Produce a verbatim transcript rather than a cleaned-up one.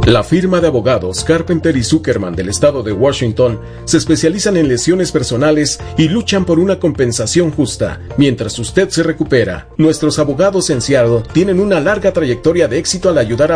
La firma de abogados Carpenter y Zuckerman del estado de Washington se especializan en lesiones personales y luchan por una compensación justa mientras usted se recupera. Nuestros abogados en Seattle tienen una larga trayectoria de éxito al ayudar a